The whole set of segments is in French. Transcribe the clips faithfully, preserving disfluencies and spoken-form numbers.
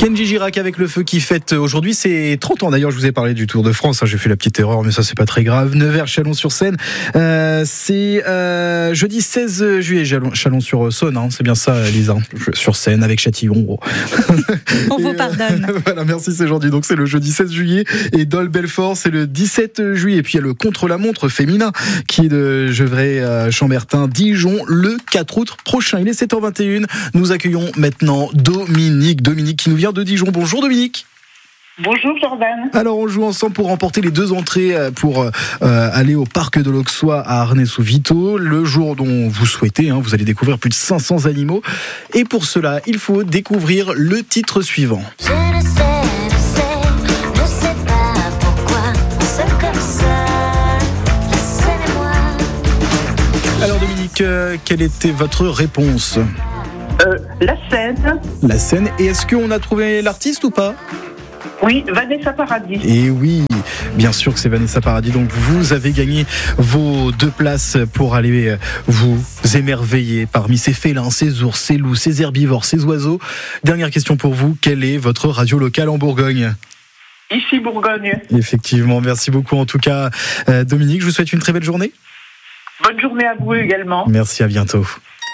Kenji Girac avec le feu qui fête aujourd'hui ses trente ans. D'ailleurs, je vous ai parlé du Tour de France. J'ai fait la petite erreur, mais ça, c'est pas très grave. Nevers, Chalon-sur-Saône. Euh, c'est euh, jeudi seize juillet, Chalon-sur-Saône. Hein, c'est bien ça, Lisa. Sur Seine avec Châtillon. On vous pardonne. Voilà, merci, c'est gentil. Donc, c'est le jeudi seize juillet. Et Dole-Belfort, c'est le dix-sept juillet. Et puis, il y a le contre-la-montre féminin qui est de Gevrey-Chambertin, Dijon, le quatre août prochain. Il est sept heures vingt et une. Nous accueillons maintenant Dominique. Dominique qui nous vient de Dijon. Bonjour Dominique. Bonjour Jordan. Alors on joue ensemble pour remporter les deux entrées pour euh, aller au parc de l'Auxois à Arnay-sous-Vito, le jour dont vous souhaitez. Hein, vous allez découvrir plus de cinq cents animaux. Et pour cela, il faut découvrir le titre suivant. Je ne sais, je sais, je sais pas pourquoi on s'aime comme ça, la Seine et moi. Alors Dominique, euh, quelle était votre réponse ? Euh, la Seine. La Seine. Et est-ce qu'on a trouvé l'artiste ou pas ? Oui, Vanessa Paradis. Et oui, bien sûr que c'est Vanessa Paradis. Donc vous avez gagné vos deux places pour aller vous émerveiller parmi ces félins, ces ours, ces loups, ces herbivores, ces oiseaux. Dernière question pour vous, quelle est votre radio locale en Bourgogne ? Ici Bourgogne. Effectivement, merci beaucoup en tout cas Dominique. Je vous souhaite une très belle journée. Bonne journée à vous également. Merci, à bientôt.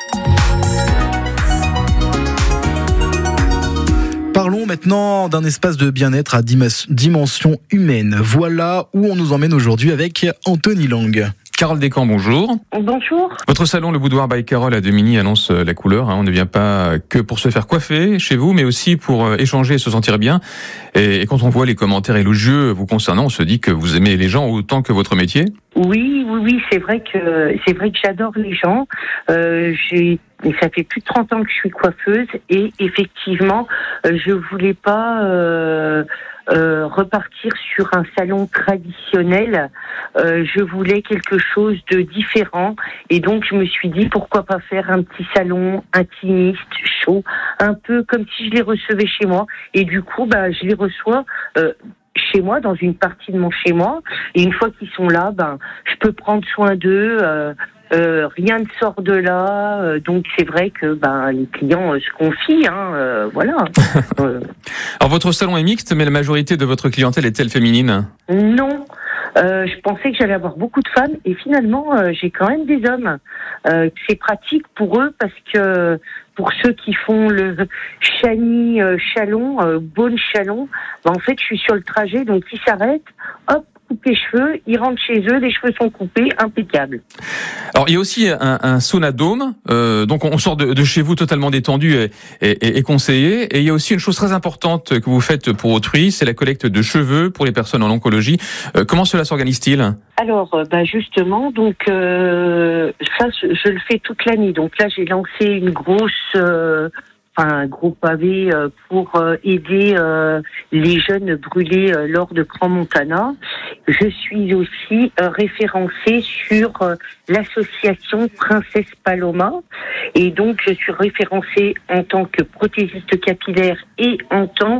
Parlons maintenant d'un espace de bien-être à dimension humaine. Voilà où on nous emmène aujourd'hui avec Anthony Lang. Carole Descamps, bonjour. Bonjour. Votre salon, le Boudoir by Carole à Demigny, annonce la couleur. On ne vient pas que pour se faire coiffer chez vous, mais aussi pour échanger et se sentir bien. Et quand on voit les commentaires élogieux vous concernant, on se dit que vous aimez les gens autant que votre métier. Oui, oui, oui, c'est vrai que c'est vrai que j'adore les gens. Euh, j'ai, ça fait plus de trente ans que je suis coiffeuse et effectivement, euh, je voulais pas euh, euh, repartir sur un salon traditionnel. Euh, je voulais quelque chose de différent et donc je me suis dit pourquoi pas faire un petit salon intimiste, chaud, un peu comme si je les recevais chez moi. Et du coup, bah, je les reçois. Euh, chez moi, dans une partie de mon chez moi, et une fois qu'ils sont là, ben, je peux prendre soin d'eux, euh, euh, rien ne sort de là, euh, donc c'est vrai que ben, les clients euh, se confient, hein, euh, voilà. euh. Alors votre salon est mixte, mais la majorité de votre clientèle est-elle féminine ? Non. Euh, je pensais que j'allais avoir beaucoup de femmes et finalement euh, j'ai quand même des hommes. Euh, c'est pratique pour eux parce que pour ceux qui font le Chagny euh, Chalon, euh, Beaune-Chalon, ben, en fait je suis sur le trajet donc ils s'arrêtent, hop, coupent les cheveux, ils rentrent chez eux, les cheveux sont coupés, impeccable. Alors il y a aussi un, un sauna dôme, euh, donc on sort de, de chez vous totalement détendu et, et, et conseillé. Et il y a aussi une chose très importante que vous faites pour autrui, c'est la collecte de cheveux pour les personnes en oncologie. Euh, comment cela s'organise-t-il ? Alors, bah justement, donc euh, ça, je, je le fais toute l'année. Donc là, j'ai lancé une grosse, euh, enfin, un gros pavé euh, pour euh, aider euh, les jeunes brûlés euh, lors de Crans-Montana. Je suis aussi euh, référencée sur euh, l'association Princesse Paloma, et donc je suis référencée en tant que prothésiste capillaire et en tant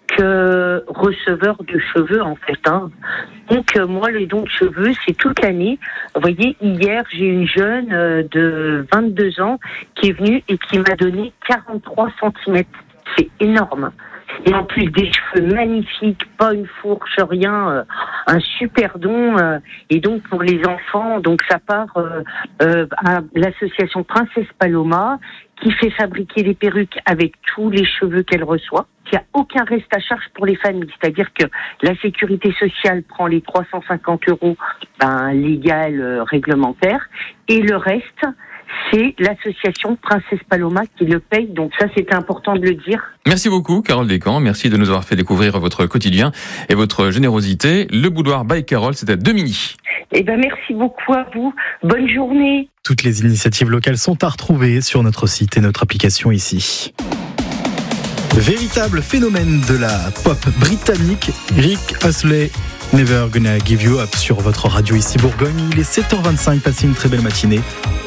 que receveur de cheveux en fait. Hein. Donc euh, moi les dons de cheveux c'est toute l'année. Vous voyez, hier j'ai une jeune euh, de vingt-deux ans qui est venue et qui m'a donné quarante-trois centimètres. C'est énorme. Et en plus des cheveux magnifiques, pas une fourche, rien, euh, un super don. Euh, et donc pour les enfants, donc ça part euh, euh, à l'association Princesse Paloma qui fait fabriquer les perruques avec tous les cheveux qu'elle reçoit. Il n'y a aucun reste à charge pour les familles, c'est-à-dire que la sécurité sociale prend les trois cent cinquante euros ben, légal, euh, réglementaire, et le reste, c'est l'association Princesse Paloma qui le paye. Donc ça, c'était important de le dire. Merci beaucoup, Carole Descamps. Merci de nous avoir fait découvrir votre quotidien et votre générosité. Le Boudoir by Carole, c'est à Demigny. Eh ben, merci beaucoup à vous. Bonne journée. Toutes les initiatives locales sont à retrouver sur notre site et notre application ici. Véritable phénomène de la pop britannique, Rick Astley, Never Gonna Give You Up sur votre radio ici Bourgogne. Il est sept heures vingt-cinq, passez une très belle matinée.